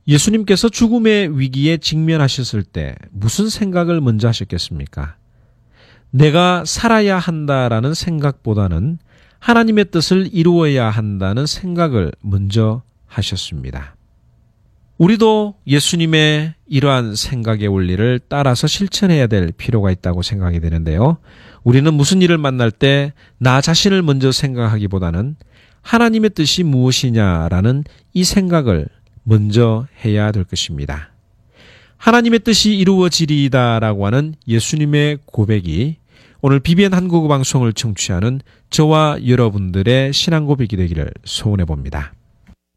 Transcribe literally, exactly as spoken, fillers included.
예수님께서 죽음의 위기에 직면하셨을 때 무슨 생각을 먼저 하셨겠습니까? 내가 살아야 한다라는 생각보다는 하나님의 뜻을 이루어야 한다는 생각을 먼저 하셨습니다. 우리도 예수님의 이러한 생각의 원리를 따라서 실천해야 될 필요가 있다고 생각이 되는데요. 우리는 무슨 일을 만날 때 나 자신을 먼저 생각하기보다는 하나님의 뜻이 무엇이냐라는 이 생각을 먼저 해야 될 것입니다. 하나님의 뜻이 이루어지리이다라고 하는 예수님의 고백이 오늘 비비엔 한국어 방송을 청취하는 저와 여러분들의 신앙 고백이 되기를 소원해 봅니다.